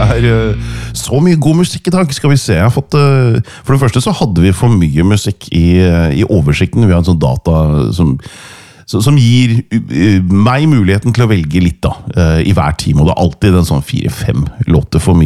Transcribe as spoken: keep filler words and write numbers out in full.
er uh, så mye god musikk i dag, skal vi se. Jeg har fått, uh, for det første så hadde vi for mye musikk i, uh, i oversikten. Vi har en sånn data som, som gir uh, meg muligheten til å velge litt da, uh, i hver time. Og det er alltid en sånn fire-fem låter for mye.